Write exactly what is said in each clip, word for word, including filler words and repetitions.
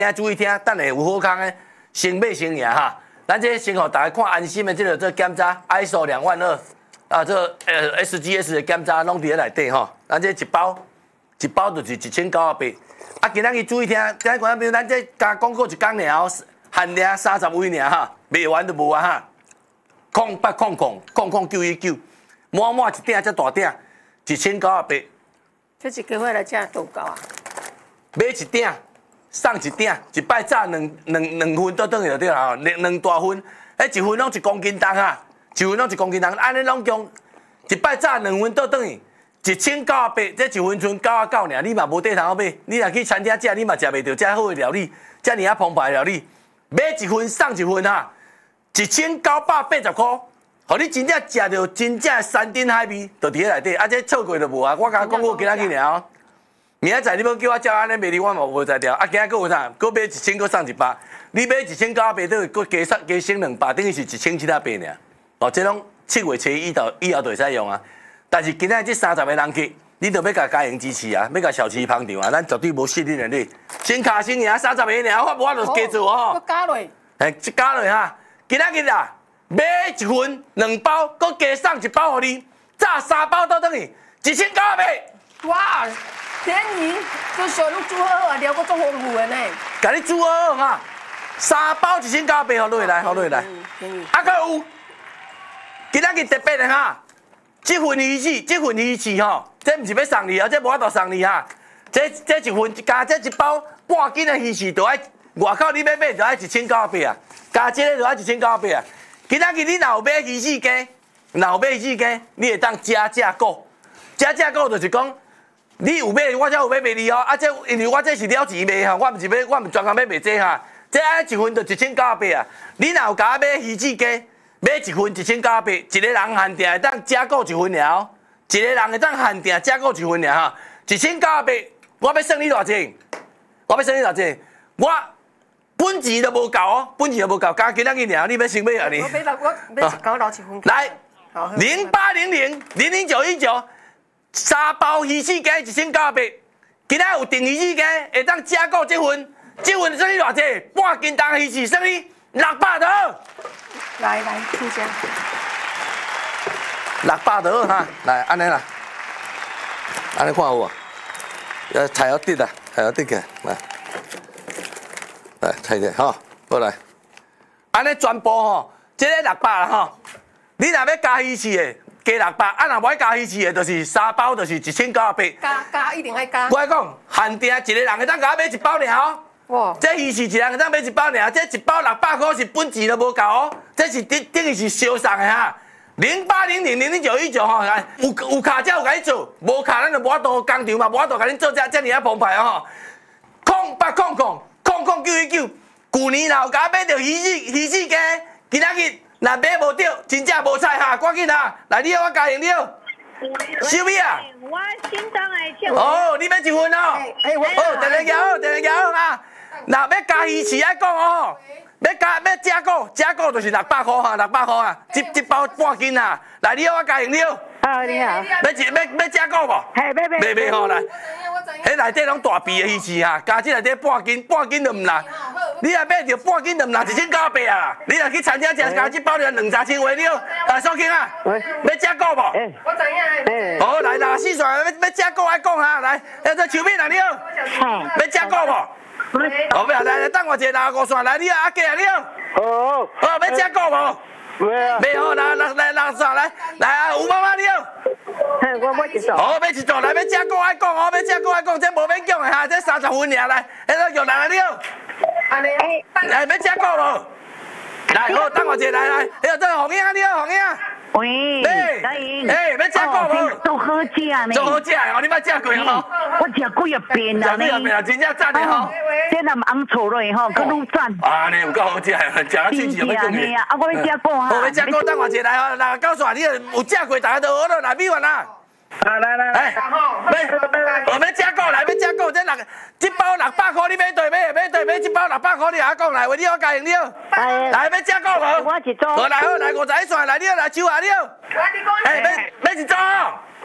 听注意听，等下有好康的，先买先赢哈。咱这先互大家看安心的这个这检查 ，I S O 两万二啊，这呃 S G S 的检查拢伫咧内底吼。咱这一包一包就是一千九百八。啊，今仔日注意听，今仔观众朋友，咱这加广告一工尔哦，限量三十位尔哈，卖完就无啊哈。空八空空空空九一九，满满一顶才大顶，一千九百八。 这一个月来价多高啊？ 买一顶，送一顶，一摆炸两两两份倒转去就对啦吼，两两大份，迄一份拢一公斤重啊，一份拢一公斤重，安尼拢共一摆炸两份倒转去，一千九百八，这一份剩九啊九尔，你嘛无地通买，你若去餐厅食，你嘛食袂到遮好的料理，遮尔啊澎湃的料理，买一份送一份哈，一千九百八十块，互你真正食到真正的山珍海味，就伫咧内底，啊这错过就无啊，我甲讲我今仔日尔哦。明仔载你要叫我照安尼卖你，我嘛无才调。啊，今仔佫有啥？佫买一千，佫送一百。你买一千九百八，等于佫加送加升两百，等于是一千七百八尔。哦，这拢七月初一到以后就会使用啊。但是今仔这三十个人客，你着要甲家营支持啊，要甲小七捧场啊，咱绝对无信任你。先卡先赢三十个尔，我我就加做吼。 佫加落。 哎，加落哈，今仔日啊，买一份两包，佫加送一包互你，炸三包倒等于一千九百八。 哇！便宜，就小鹿煮好啊，了个做丰富的呢。 甲你煮好哈，三包一千九百八，好落来，好落来。 便宜。 啊，佫有，今仔日特别的哈，这份鱼翅，这份鱼翅吼，这毋是要送你啊，这无法度送你哈。这这一份加这一包半斤的鱼翅，就爱外口你要买就爱一千九百八啊，加这个就爱一千九百八啊。今仔日你若有买鱼翅鸡，若有买鱼翅鸡，你会当加价购，加价购就是讲。你有买，我才有买卖你哦。啊，这因为我这是了钱卖哈，我毋是要，我毋专工要卖这哈。这爱一份就一千九百八啊。你若有甲我买鱼翅鸡，买一份一千九百八，一个人限定会当加购一份尔哦。一个人会当限定加购一份尔哈。一千九百八，我要算你偌济？我要算你偌济？我本钱都无够哦，本钱都无够，加今仔日尔，你要先买啊你？ 我买到我买一包留一份。 来，零八零零零零九一九。三包鱼翅鸡一千九百八，今仔有订鱼翅鸡，会当加购这份，这份算你偌济？半斤重的鱼翅算你六百多。 来来，出价。 六百多哈，来安尼啦，安尼看有无？呃，菜要滴啦，菜要滴起来，来，来菜滴吼，过来，安尼全部吼，这个六百啦吼，你若要加鱼翅的。加六百，啊，若无爱加鱼翅的，就是三包，就是一千九百八。 加加一定爱加。 我讲限定一个人会当甲我买一包尔哦。哇！这鱼翅一人会当买一包尔，这一包六百块是本钱都无够哦。这是等等于是烧送的哈。零八零零零零九一九吼，有有卡才有甲你做，无卡咱就无法度工厂嘛，无法度甲你做这这尔啊澎湃哦。空八空空空空九一九，去年若有甲我买到鱼翅鱼翅鸡，今仔日。若买无到，真正无菜哈，赶紧啊！来，你我加赢了，小米啊！ 我心脏的笑。 哦，你要一份哦？ 哎，我哦，定定摇，定定摇啊！若要加鱼翅爱讲哦，要加要加购，加购就是六百块哈，六百块啊，一一包半斤啊！来，你我加赢了。 啊，你好。 要一要要加购无？ 嘿，买买。 买买吼来。迄内底拢大鼻的鱼翅哈，加这内底半斤，半斤就毋啦。你若买着半斤就毋啦，一千九百八啊！你若去餐厅食，加这包就两三千块了。啊，苏庆啊，要加购无？ 我知影。 好，来啦，四川要要加购爱讲哈，来，要做手面啦，你好。要加购无？好，不要来来，等我一下拿五线来，你啊，阿姐啊，你好。好。好，要加购无？没有，来来来来上来，来啊，吴妈妈你好。 我我一组。 好，要一组来，要加购爱讲哦，要加购爱讲，这无免讲的哈，这三十分尔来，迄个玉兰你好。安尼。来，要加购无？来，好，等我一下来来，哎呦，这红英你好，红英。 喂。 哎，哎，要加购无？ 做好食呢。 做好食哦，你捌食过吼？ 我食几啊遍啦。 食几啊遍啊，真正赞的吼。 这若红醋落吼，佮愈赞。 啊，你有够好食，食啊喙齿有要讲的。啊，我要食过哈。 我要食过，等我一下来哦，来告诉你有食过，大家都学了来，米饭啦。 来来来， 哎，要，我要加购来，要加购，这六，这包六百块，你买对买，买对买，这包六百块，你阿讲来，为你我加赢了，来要加购无？ 我一组。 好来好来，五十一串来，你好来，手啊你好。哎，要要一组。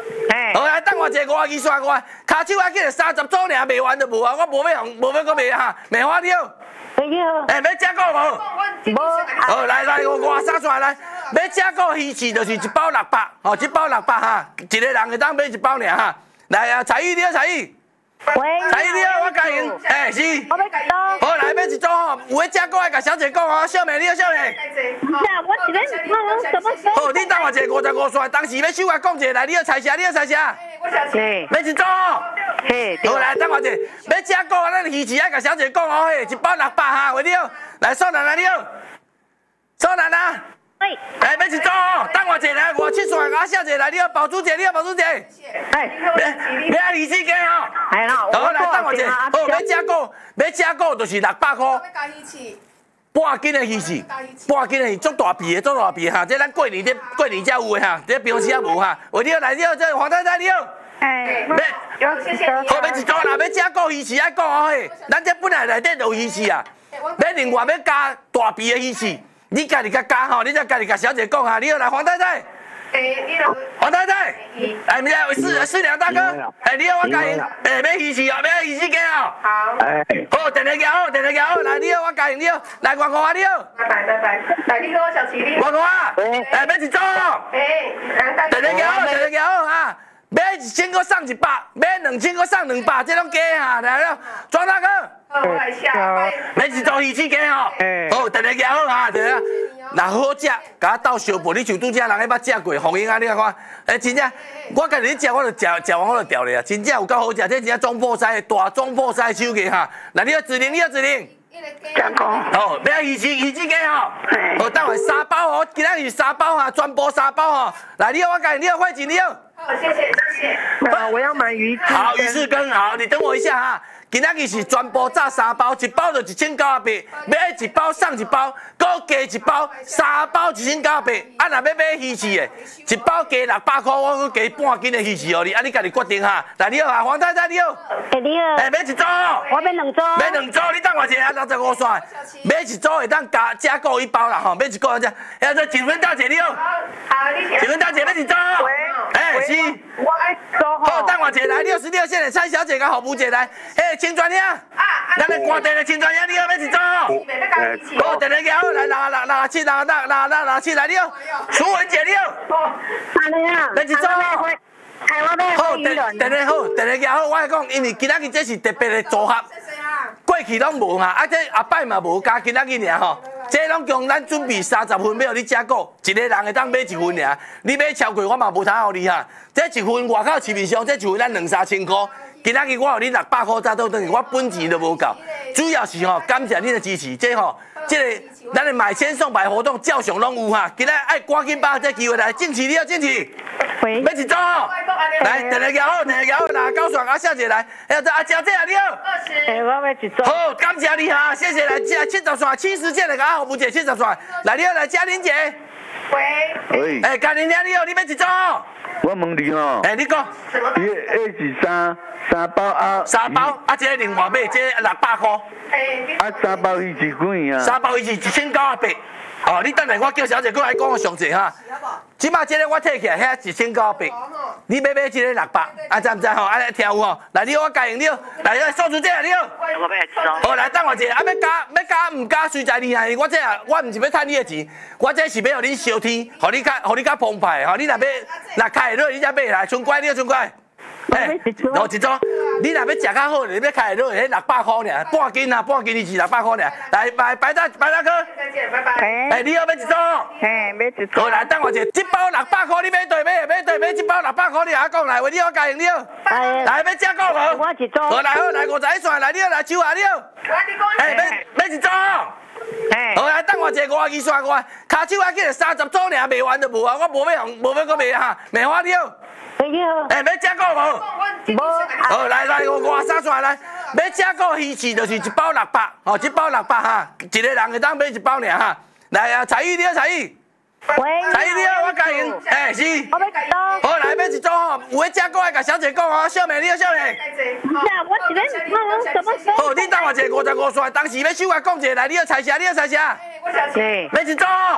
嘿， 好来，等我一个五十二算我，骹手还记得三十组尔，卖完就无啊，我无要用，无要搁卖哈，卖花了。 哎呦， 哎，要食个无？好，来来，我五十算来，要食个鱼翅就是一包六百，哦，一包六百哈，一个人会当买一包尔哈。来啊，彩玉你好，彩玉。 喂， 彩玉你好，我教赢。哎，是。 我要几多？ 好，来买一组吼，有要食个爱甲小姐讲哦，小妹你好，小妹。 那我一个我什么时候？ 好，你等我一个五十五算，当时要手我讲一个，来，你好菜车，你好菜车。 嘿， 买一组。 嘿， 好来，等我一下，要食个咱鱼翅爱甲小姐讲哦，嘿，一包六百哈，喂你好，来素楠啊你好，素楠啊， 喂， 来买一组哦，等我一下来，五七算啊小姐来，你好，包主姐，你好，包主姐， 哎， 要要鱼翅鸡哦， 系啦， 好来等我一下，好要食个，要食个就是六百块，半斤的鱼翅，半斤的鱼，足大皮的，足大皮的哈，这咱过年这过年才有的哈，这平时也无哈，喂你好，来你好，这黄太太你好。 哎， 要好，要一组啦，要食个鱼翅爱讲哦嘿，咱这本来内底就有鱼翅啊，要另外要加大皮的鱼翅，你家己甲加吼，你再家己甲小姐讲哈，你好来黄太太，黄太太，哎，你好，四四两大哥，哎，你好，我家赢，哎，要鱼翅哦，要鱼翅鸡哦， 哎， 好，电话交好，电话交好，来你好，我家赢你好，来外国啊你好， 拜拜拜拜，来你好小琪你好， 外国啊，哎，要一组哦， 哎， 电话交好，电话交好哈。买一千个送一百，买两千个送两百，这种假哈，来了，庄大哥， 我来下， 买一组鱼翅鸡吼，好，电话交好哈，对啊，若好食，甲我斗相报，你像拄则人迄捌食过，红英啊，你看，哎，真正，我家己咧食，我就食食完我就掉咧啊，真正有够好食，这真正中破西，大中破西手艺哈，来，你好子玲，你好子玲。 讲讲， 好，要鱼翅鱼翅鸡吼，好，等下三包哦，今仔日三包哈，全部三包吼，来，你好，我家你好，慧姐你好。 好，谢谢谢谢。 那我要买鱼翅。 好，鱼翅羹好，你等我一下哈。今仔日是全部炸三包，一包就一千九百八，买一包送一包，搁加一包，三包一千九百八。啊，若要买鱼翅的，一包加六百块，我搁加半斤的鱼翅哦你，啊你家己决定哈。来你好啊，黄太太你好。 哎，你好。 哎，买一组。 我买两组。 买两组，你等我一下，六十五算。买一组会当加加购一包啦吼，买一个只。哎，这景芬大姐你好。 好，你景芬大姐买一组。 喂。 哎，是。 我爱做好，等我一下来，六十六线的蔡小姐跟侯母姐来。嘿，青砖兄。咱的官地的青砖兄，你好，买一组。好，电话交好，来六六六七六六六六六七来你好。楚文姐你好。 安尼啊， 买一组。 台湾买好， 鱼卵。 电电话好，电话交好，我来讲，因为今仔日这是特别的组合，过去拢无哈，啊这后摆嘛无加今仔日尔吼，这拢共咱准备三十份要互你食过，一个人会当买一份尔，你买超过我嘛无通互你哈，这一份外口市面上这一份咱两三千块，今仔日我互你六百块早倒等于我本钱都无够，主要是吼感谢你的支持，这吼。这个咱的买千送百活动照常拢有哈，今仔爱赶紧把握这机会来，进去你好，进去。 喂。 买一组。来，电话交好，电话交好，那高爽阿小姐来，还有这阿娇姐啊，你好。 二十。 哎，我买一组。 好，感谢你哈，谢谢来这七十线七十线的阿豪母姐七十线，来你好，来嘉玲姐。 喂。 喂， 哎，嘉玲姐你好，你买一组。 我问你吼， 哎，你讲。 伊迄是三三包啊？ 三包，啊，这个另外买，这六百块。 啊，三包鱼翅几啊？ 三包鱼翅一千九百八。哦，你等下我叫小姐过来讲个详细哈。即马这个我摕起来，遐一千九百八。你要买这个六百，啊，知唔知吼？啊，听有吼？来，你好，我教赢你好，来，数出这个你好。 我买一组。 好，来等我一下，啊，要加要加唔加随在你啊！我这啊，我唔是要趁你的钱，我这是要互你烧天，互你较互你较澎湃，吼！你若要若开热，你才买来，春乖你好，春乖。哎，哦，一组，你若要食较好，你要开热，迄六百块尔，半斤啊，半斤二是六百块尔。来，白白大白大哥。 再见，拜拜。 哎，你好，买一组。 嘿，买一组。 好，来等我一下，一包六百块，你买对买买对买一包六百块，你阿讲来，喂，你好，家营你好。 哎。 来，要食个无？ 我一组。 好，来好，来五十一串，来你好，来秋啊你好。哎，买买一组。 嘿。 好，来等我一个五十二算我，骹手还记得三十组尔，卖完就无啊，我无要用，无要搁卖哈，卖花你好。 哎呦。 哎，要食个无？ 无。 好，来来，我五十三串来，要食个鱼翅就是一包六百，哦，一包六百哈，一个人会当买一包尔哈。来啊，彩玉你好，彩玉。 喂。 彩玉你好，我家赢。哎，是。 我买几组？ 好，来买一组吼，有要食个爱甲小姐讲哦，小妹你好，小妹。 那我一个我什么时候？ 好，你等我一个五十五算，当时要手我讲一个，来，你好，彩霞，你好，彩霞。 对。 买一组。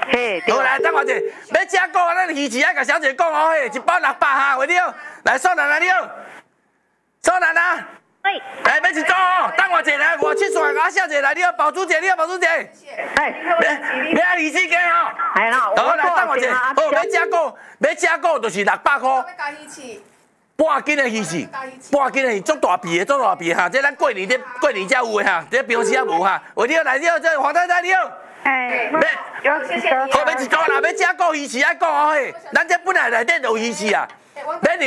嘿，对好来，等我一下，要吃股，咱鱼翅爱甲小姐讲哦，嘿，一包六百哈，有了。来，少男来了，少男啊， 喂， 来，要一组哦，等我一下来，我七岁阿小姐来了，保主姐，你好，保主姐， 哎， 要要二四斤哦。 哎啦， 好，来，等我一下，好，要吃股，要吃股就是六百块。 要加鱼翅， 半斤的鱼翅，半斤的鱼，足大皮的，足大皮的哈！这咱过年这过年才有的哈，这平时也无哈。有了来了，这黄太太了， 哎， 要谢谢你啊。 好，要一组啦，要吃股鱼翅爱讲哦嘿，咱这本来内底就有鱼翅啊，要